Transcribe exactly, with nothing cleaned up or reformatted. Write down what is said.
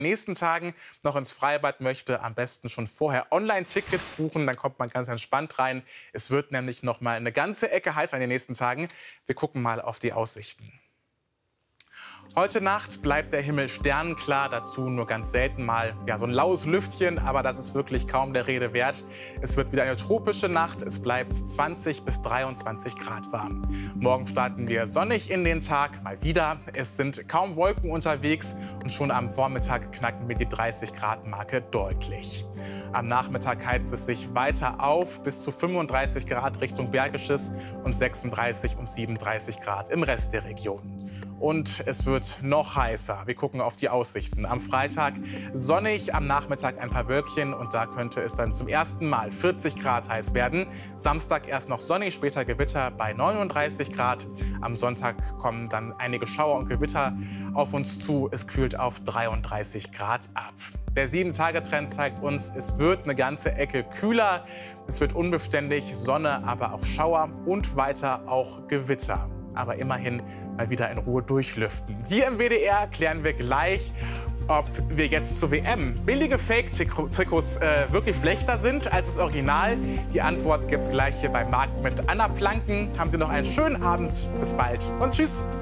nächsten Tagen noch ins Freibad möchte, am besten schon vorher Online-Tickets buchen. Dann kommt man ganz entspannt rein. Es wird nämlich noch mal eine ganze Ecke heiß in den nächsten Tagen. Wir gucken mal auf die Aussichten. Heute Nacht bleibt der Himmel sternenklar, dazu nur ganz selten mal ja, so ein laues Lüftchen, aber das ist wirklich kaum der Rede wert. Es wird wieder eine tropische Nacht, es bleibt zwanzig bis dreiundzwanzig Grad warm. Morgen starten wir sonnig in den Tag, mal wieder. Es sind kaum Wolken unterwegs und schon am Vormittag knacken wir die dreißig Grad Marke deutlich. Am Nachmittag heizt es sich weiter auf bis zu fünfunddreißig Grad Richtung Bergisches und sechsunddreißig und siebenunddreißig Grad im Rest der Region. Und es wird noch heißer. Wir gucken auf die Aussichten. Am Freitag sonnig, am Nachmittag ein paar Wölkchen und da könnte es dann zum ersten Mal vierzig Grad heiß werden. Samstag erst noch sonnig, später Gewitter bei neununddreißig Grad. Am Sonntag kommen dann einige Schauer und Gewitter auf uns zu. Es kühlt auf dreiunddreißig Grad ab. Der sieben-Tage-Trend zeigt uns, es wird eine ganze Ecke kühler. Es wird unbeständig, Sonne, aber auch Schauer und weiter auch Gewitter. Aber immerhin mal wieder in Ruhe durchlüften. Hier im W D R klären wir gleich, ob wir jetzt zur W M billige Fake-Trikots äh, wirklich schlechter sind als das Original. Die Antwort gibt's gleich hier beim Markt mit Anna Planken. Haben Sie noch einen schönen Abend. Bis bald und tschüss.